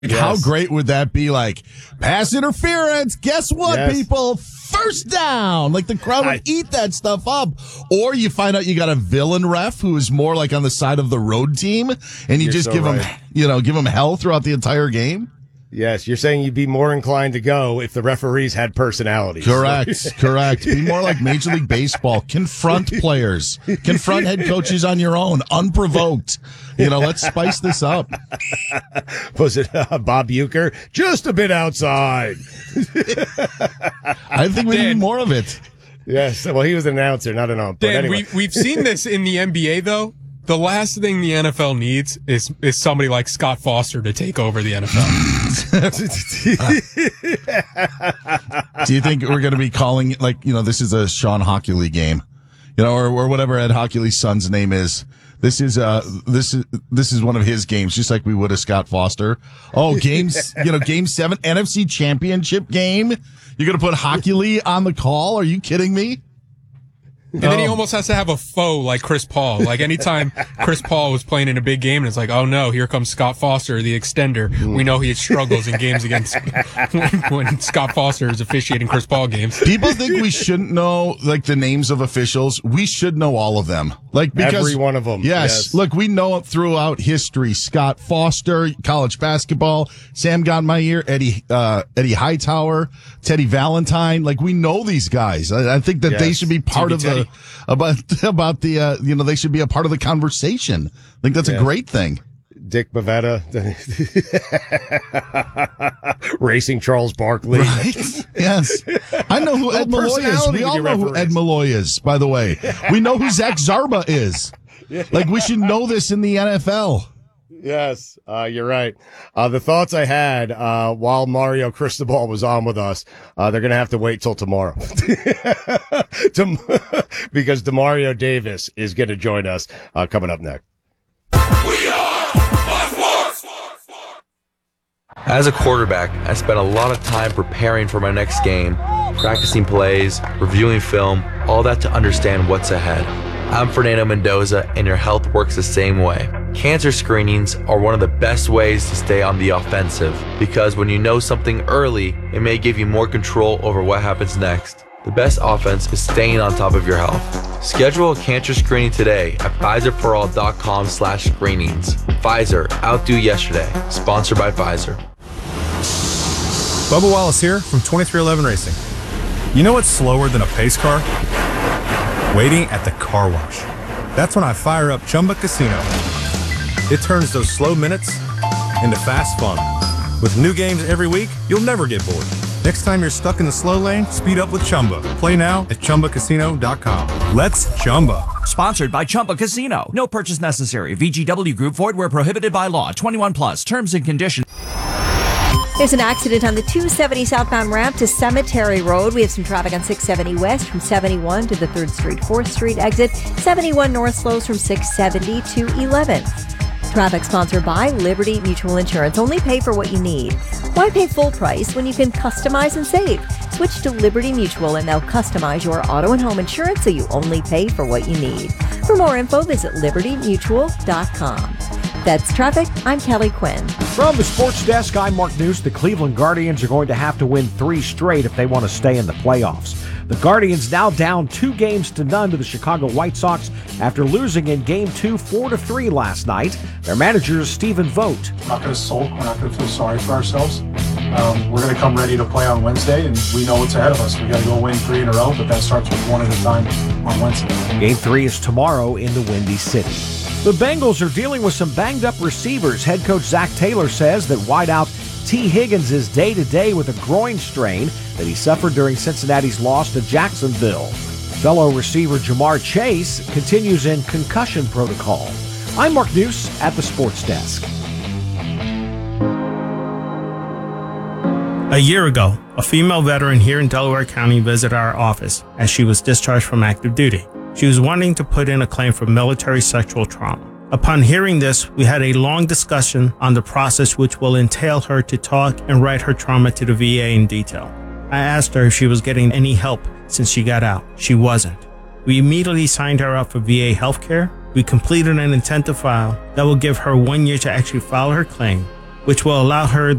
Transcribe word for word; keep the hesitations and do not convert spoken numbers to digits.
Yes. How great would that be? Like, pass interference. Guess what, yes. people? First down. Like, the crowd would I, eat that stuff up. Or you find out you got a villain ref who is more like on the side of the road team, and you just so give right. him, you know, give him hell throughout the entire game. Yes, you're saying you'd be more inclined to go if the referees had personalities. Correct, correct. Be more like Major League Baseball. Confront players. Confront head coaches on your own, unprovoked. You know, let's spice this up. Was it uh, Bob Uecker? Just a bit outside. I think we Dan, need more of it. Yes, well, he was an announcer, not an ump. Dan, anyway. we, we've seen this in the N B A, though. The last thing the N F L needs is is somebody like Scott Foster to take over the N F L. Do you think we're going to be calling, like, you know, this is a Sean Hockley game, you know, or, or whatever Ed Hockley's son's name is? This is uh this is this is one of his games, just like we would have Scott Foster. Oh, games, you know, game seven, N F C Championship game. You're going to put Hockley on the call? Are you kidding me? And then he almost has to have a foe like Chris Paul. Like anytime Chris Paul was playing in a big game, and it's like, oh no, here comes Scott Foster, the extender. We know he struggles in games against when, when Scott Foster is officiating Chris Paul games. People think we shouldn't know like the names of officials. We should know all of them. Like because every one of them. Yes, yes. Look, we know throughout history. Scott Foster, college basketball. Sam Godmeyer, Eddie uh, Eddie Hightower, Teddy Valentine. Like we know these guys. I, I think that yes. they should be part T V of Teddy. the. About about the uh, you know they should be a part of the conversation. I think that's yeah. a great thing. Dick Bavetta, racing Charles Barkley. Right? Yes, I know who Ed Malloy is. We all know who Ed Malloy is. By the way, we know who Zach Zarba is. Like we should know this in the N F L. Yes, uh, you're right. Uh, the thoughts I had, uh, while Mario Cristobal was on with us, uh, they're going to have to wait till tomorrow. Tom- because DeMario Davis is going to join us, uh, coming up next. We are Sports. As a quarterback, I spent a lot of time preparing for my next game, practicing plays, reviewing film, all that to understand what's ahead. I'm Fernando Mendoza, and your health works the same way. Cancer screenings are one of the best ways to stay on the offensive, because when you know something early, it may give you more control over what happens next. The best offense is staying on top of your health. Schedule a cancer screening today at Pfizer For All dot com slash screenings. Pfizer, outdo yesterday. Sponsored by Pfizer. Bubba Wallace here from twenty-three eleven Racing. You know what's slower than a pace car? Waiting at the car wash. That's when I fire up Chumba Casino. It turns those slow minutes into fast fun. With new games every week, you'll never get bored. Next time you're stuck in the slow lane, speed up with Chumba. Play now at Chumba Casino dot com. Let's Chumba. Sponsored by Chumba Casino. No purchase necessary. V G W Group. Void where prohibited by law. twenty-one plus. Terms and conditions. There's an accident on the two seventy southbound ramp to Cemetery Road. We have some traffic on six seventy west from seventy-one to the third Street, fourth Street exit. seventy-one north slows from six seventy to eleventh. Traffic sponsored by Liberty Mutual Insurance. Only pay for what you need. Why pay full price when you can customize and save? Switch to Liberty Mutual and they'll customize your auto and home insurance so you only pay for what you need. For more info, visit liberty mutual dot com. That's traffic. I'm Kelly Quinn. From the sports desk, I'm Mark News. The Cleveland Guardians are going to have to win three straight if they want to stay in the playoffs. The Guardians now down two games to none to the Chicago White Sox after losing in game two, four to three last night. Their manager is Stephen Vogt. We're not going to sulk. We're not going to feel sorry for ourselves. Um, we're going to come ready to play on Wednesday, and we know what's ahead of us. We got to go win three in a row, but that starts with one at a time on Wednesday. Game three is tomorrow in the Windy City. The Bengals are dealing with some banged-up receivers. Head coach Zach Taylor says that wideout T. Higgins is day-to-day with a groin strain that he suffered during Cincinnati's loss to Jacksonville. Fellow receiver Jamar Chase continues in concussion protocol. I'm Mark News at the Sports Desk. A year ago, a female veteran here in Delaware County visited our office as she was discharged from active duty. She was wanting to put in a claim for military sexual trauma. Upon hearing this, we had a long discussion on the process which will entail her to talk and write her trauma to the V A in detail. I asked her if she was getting any help since she got out. She wasn't. We immediately signed her up for V A healthcare. We completed an incentive file that will give her one year to actually file her claim. which will allow her